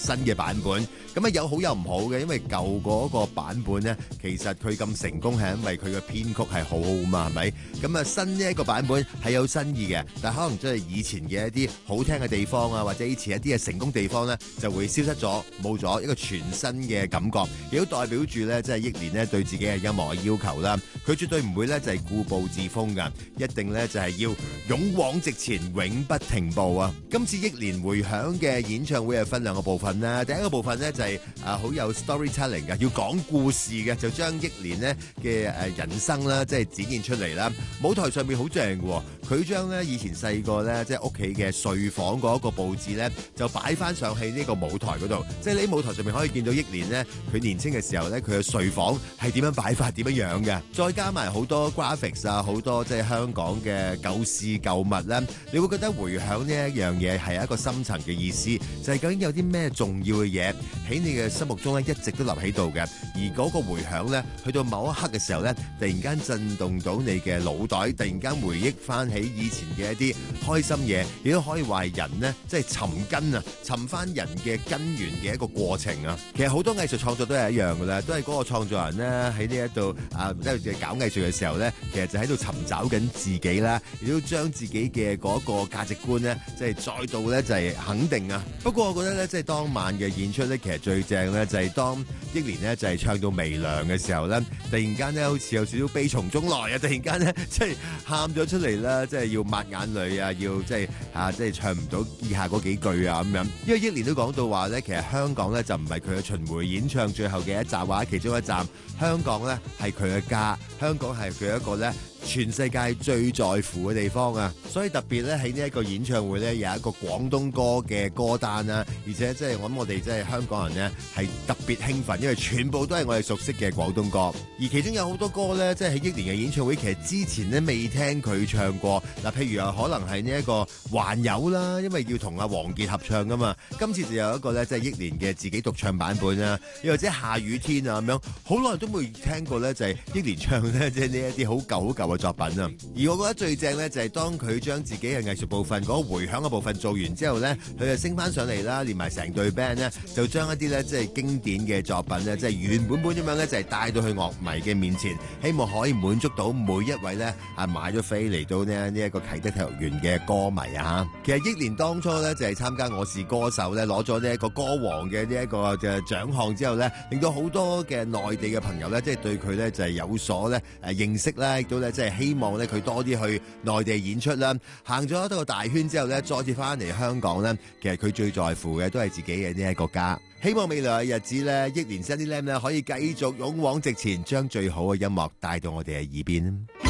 新嘅版本。咁啊有好有唔好嘅，因為舊嗰個版本咧，其實佢咁成功係因為佢嘅編曲係好好嘛，係咪？咁啊新呢一個版本係有新意嘅，但可能即係以前嘅一啲好聽嘅地方啊，或者以前一啲嘅成功地方咧，就會消失咗，冇咗一個全新嘅感覺，亦都代表住咧即係憶蓮咧對自己嘅音樂嘅要求啦。佢絕對唔會咧就係固步自封㗎，一定咧就係要勇往直前，永不停步啊！今次憶蓮回響嘅演唱會係分兩個部分啦，第一個部分咧就係好有 storytelling 嘅，要講故事嘅，就將憶蓮咧嘅人生啦，即係展現出嚟啦。舞台上面好正嘅，佢將咧以前細個咧即係屋企嘅睡房嗰一個佈置咧，就擺翻上去呢個舞台嗰度。即係你喺舞台上面可以見到憶蓮咧，佢年青嘅時候咧，佢嘅睡房係點樣擺法、點樣樣嘅。再加埋好多 graphics 啊，好多即係香港嘅舊事舊物咧，你會覺得回響呢一樣嘢係一個深層嘅意思，就係究竟有啲咩重要嘅嘢喺你嘅心目中咧一直都立喺度嘅，而嗰個回響咧去到某一刻嘅時候咧，突然間震動到你嘅腦袋，突然間回憶翻起以前嘅一啲開心嘢，亦都可以話係人呢，即係尋根啊，尋翻人嘅根源嘅一個過程啊。其實好多藝術創作都係一樣噶啦，都係嗰個創作人呢喺呢一度即係搞藝術嘅時候咧，其實就喺度尋找緊自己啦，亦都將自己嘅嗰個價值觀咧，即係再度咧就係肯定啊。不過我覺得咧，即係當晚嘅演出咧，其實最正咧就係當憶蓮咧就係唱到微涼嘅時候咧，突然間咧好似有少少悲從中來啊！突然間咧即係喊咗出嚟啦，即係要抹眼淚啊，要即係唱唔到以下嗰幾句啊咁樣。因為憶蓮都講到話咧，其實香港咧就唔係佢嘅巡迴演唱最後嘅一站或者其中一站，香港咧係佢嘅家，香港係佢一個咧全世界最在乎嘅地方啊！所以特別咧喺呢一個演唱會咧有一個廣東歌嘅歌單啦，而且即係我諗我哋即係香港人咧係特別興奮，因為全部都係我哋熟悉嘅廣東歌，而其中有好多歌咧即係喺憶蓮嘅演唱會其實之前咧未聽佢唱過嗱，譬如可能係呢一個還有啦，因為要同阿王傑合唱噶嘛，今次就有一個咧即係憶蓮嘅自己獨唱版本啦，又或者下雨天啊咁樣，好耐都未聽過咧就係憶蓮唱咧即係呢一啲好舊嘅作品啊，而我覺得最正咧就係當佢將自己嘅藝術部分嗰個回響嘅部分做完之後咧，佢就升翻上嚟啦，連埋成隊 band 咧，就將一啲咧即係經典嘅作品咧，即係原本咁樣咧，就係帶到去樂迷嘅面前，希望可以滿足到每一位咧買咗飛嚟到呢一個啟德體育園嘅歌迷啊！其實憶蓮當初咧就係參加我是歌手咧，攞咗呢一個歌王嘅呢一個嘅獎項之後咧，令到好多嘅內地嘅朋友咧，即係對佢咧就係有所咧認識啦，亦都咧即係希望咧佢多啲去內地演出啦。行咗一個大圈之後咧，再次翻嚟香港咧，其實佢最在乎嘅都係自己嘅呢一個家。希望未來嘅日子咧，憶蓮 Sandy Lam 咧可以繼續勇往直前，將最好嘅音樂帶到我哋嘅耳邊。